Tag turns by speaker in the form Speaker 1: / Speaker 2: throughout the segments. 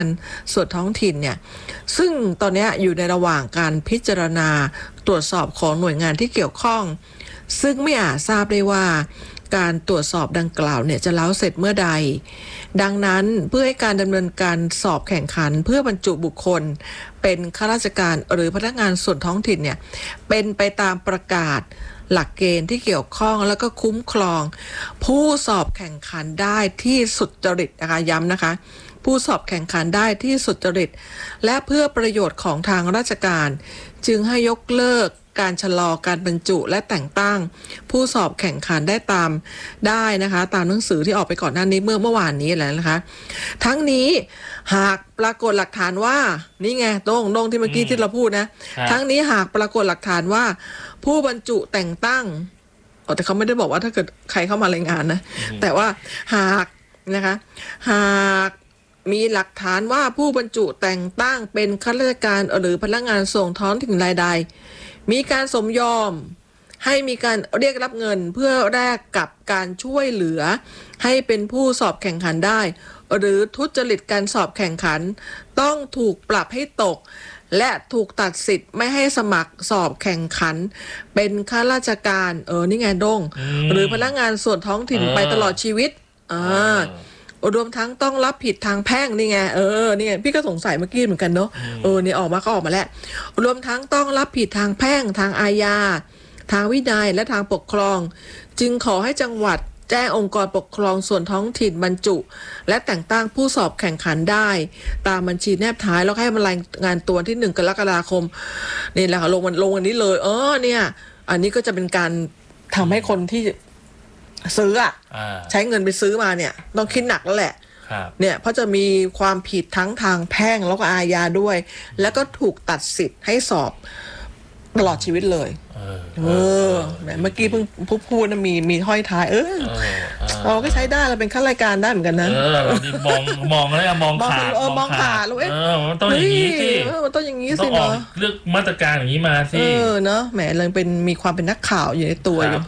Speaker 1: ส่วนท้องถิ่นเนี่ยซึ่งตอนนี้อยู่ในระหว่างการพิจารณาตรวจสอบของหน่วยงานที่เกี่ยวข้องซึ่งไม่อาจทราบได้ว่าการตรวจสอบดังกล่าวเนี่ยจะแล้วเสร็จเมื่อใดดังนั้นเพื่อให้การดำเนินการสอบแข่งขันเพื่อบรรจุบุคคลเป็นข้าราชการหรือพนักงานส่วนท้องถิ่นเนี่ยเป็นไปตามประกาศหลักเกณฑ์ที่เกี่ยวข้องแล้วก็คุ้มครองผู้สอบแข่งขันได้ที่สุจริตนะคะย้ำนะคะผู้สอบแข่งขันได้ที่สุจริตและเพื่อประโยชน์ของทางราชการจึงให้ยกเลิกการชะลอการบรรจุและแต่งตั้งผู้สอบแข่งขันได้นะคะตามหนังสือที่ออกไปก่อนหน้านี้เมื่อวานนี้แล้วนะคะทั้งนี้หากปรากฏหลักฐานว่านี่ไงตรงที่เมื่อกี้ที่เราพูดนะทั้งนี้หากปรากฏหลักฐานว่าผู้บรรจุแต่งตั้งแต่เขาไม่ได้บอกว่าถ้าเกิดใครเข้ามารายงานนะแต่ว่าหากนะคะหากมีหลักฐานว่าผู้บรรจุแต่งตั้งเป็นข้าราชการหรือพนักงานส่งท้องถิ่นรายใดมีการสมยอมให้มีการเรียกรับเงินเพื่อแลกกับการช่วยเหลือให้เป็นผู้สอบแข่งขันได้หรือทุจริตการสอบแข่งขันต้องถูกปรับให้ตกและถูกตัดสิทธิ์ไม่ให้สมัครสอบแข่งขันเป็นข้าราชการนี่ไงดงหรือพนักงานส่วนท้องถิ่นไปตลอดชีวิตรวมทั้งต้องรับผิดทางแพ่งนี่ไงนี่ไงพี่ก็สงสัยเมื่อกี้เหมือนกันเนาะนี่ออกมาแล้วรวมทั้งต้องรับผิดทางแพ่งทางอาญาทางวินัยและทางปกครองจึงขอให้จังหวัดแจ้งองค์กรปกครองส่วนท้องถิ่นบรรจุและแต่งตั้งผู้สอบแข่งขันได้ตามบัญชีแนบท้ายแล้วให้มารายงานตัวที่1 กรกฎาคมนี่แหละค่ะลงวันนี้เลยเนี่ยอันนี้ก็จะเป็นการทำให้คนที่ซื้อใช้เงินไปซื้อมาเนี่ยต้องคิดหนักแล้วแหละเนี่ยเพราะจะมีความผิดทั้งทางแพ่งแล้วก็อาญาด้วยแล้วก็ถูกตัดสิทธิ์ให้สอบตลอดชีวิตเลยเมื่อกี้เพิ่งพูดนะมีห้อยท้ายเราก็ใช้ได้เราเป็นข้าราชการได้เหมือนกันนะ
Speaker 2: มองแล้วมองขาด
Speaker 1: แล้ว
Speaker 2: มันต้องอย่างนี้สิ
Speaker 1: มันต้องอย่างนี้สิเนาะ
Speaker 2: เลือกมาตรการอย่างนี้มาสิ
Speaker 1: เนาะแหมเลยมีความเป็นนักข่าวอยู่ในตัวอยู่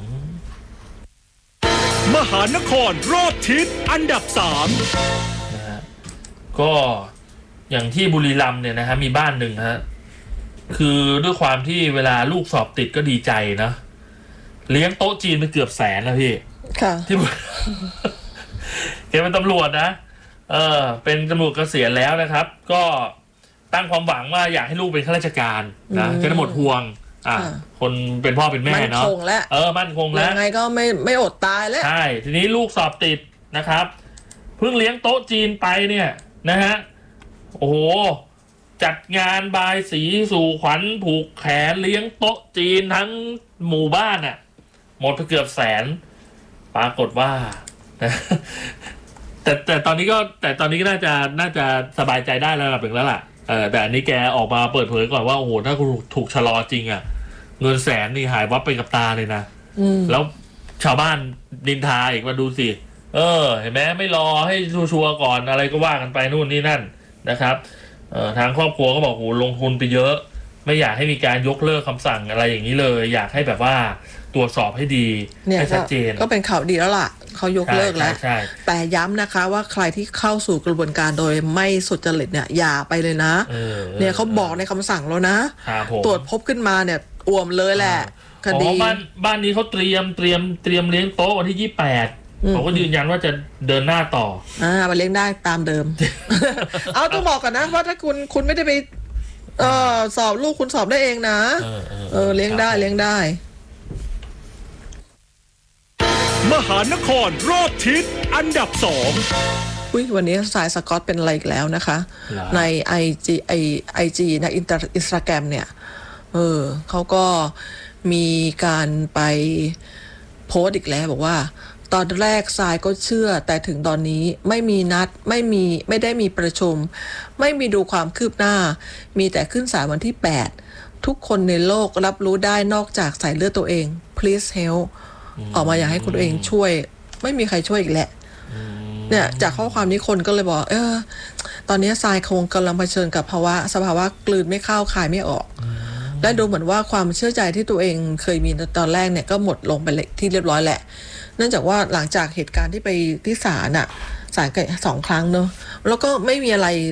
Speaker 3: มหานครรอบทิศอันดับ3
Speaker 2: นะฮะก็อย่างที่บุรีรัมย์เนี่ยนะฮะมีบ้านหนึ่งฮะคือด้วยความที่เวลาลูกสอบติดก็ดีใจนะเลี้ยงโต๊ะจีนไปเกือบ100,000นะพี่ที่แกเป็นตำรวจนะเป็นตำรวจเกษียณแล้วนะครับก็ตั้งความหวังว่าอยากให้ลูกเป็นข้าราชการนะจะได้หมดห่วงคนเป็นพ่อเป็นแม่เนาะมั่นคงแล้ว
Speaker 1: ยังไงก็ไม่อดตายแล้ว
Speaker 2: ใช่ทีนี้ลูกสอบติดนะครับเพิ่งเลี้ยงโต๊ะจีนไปเนี่ยนะฮะโอ้โหจัดงานบายสีสู่ขวัญผูกแขนเลี้ยงโต๊ะจีนทั้งหมู่บ้านหมดไปเกือบ100,000ปรากฏว่าแต่ตอนนี้ก็น่าจะสบายใจได้แล้วระดับหนึ่งแล้วล่ะแต่อันนี้แกออกมาเปิดเผยก่อนว่าโอ้โหถ้าคุณถูกชะลอจริงเงิน100,000นี่หายวับไปกับตาเลยนะแล้วชาวบ้านนินทาอีกมาดูสิเห็นไหมไม่รอให้ชัวร์ก่อนอะไรก็ว่ากันไปนู่นนี่นั่นนะครับทางครอบครัวก็บอกโอ้ลงทุนไปเยอะไม่อยากให้มีการยกเลิกคำสั่งอะไรอย่างนี้เลยอยากให้แบบว่าตรวจสอบให้ดีให้ชัดเจน
Speaker 1: ก็เป็นข่าวดีแล้วล่ะเขายกเลิกแล้วแต่ย้ำนะคะว่าใครที่เข้าสู่กระบวนการโดยไม่สุจริตเนี่ยอย่าไปเลยนะเนี่ยเขาบอกในคำสั่งแล้วนะตรวจพบขึ้นมาเนี่ยอ่วมเลยแหละคดี
Speaker 2: บ้านนี้เขาเตรียมเลี้ยงโต๊ะวันที่28เขาก็ยืนยันว่าจะเดินหน้าต่อ
Speaker 1: ไปเลี้ยงได้ตามเดิม เอาต้องบอกก่อนนะว่าถ้าคุณไม่ได้ไปสอบลูกคุณสอบได้เองนะเลี้ยงได้
Speaker 3: มหานครรอบทิศอันดับ2
Speaker 1: วันนี้สายสกอตเป็นอะไรอีกแล้วนะคะใน IG นะอินสตาแกรมเนี่ยเขาก็มีการไปโพสต์อีกแล้วบอกว่าตอนแรกทรายก็เชื่อแต่ถึงตอนนี้ไม่มีนัดไม่ได้มีประชุมไม่มีดูความคืบหน้ามีแต่ขึ้นศาลวันที่8ทุกคนในโลกรับรู้ได้นอกจากสายเลือดตัวเอง please help ออกมาอยากให้คนเองช่วยไม่มีใครช่วยอีกแหละเนี่ยจากข้อความนี้คนก็เลยบอกตอนนี้ทรายคงกำลังเผชิญกับสภาวะกลืนไม่เข้าคายไม่ออกและดูเหมือนว่าความเชื่อใจที่ตัวเองเคยมีตอนแรกเนี่ยก็หมดลงไปที่เรียบร้อยแหละเนื่องจากว่าหลังจากเหตุการณ์ที่ไปที่ศาลศาลไกล2 ครั้งเนอะแล้วก็ไม่มีอะไร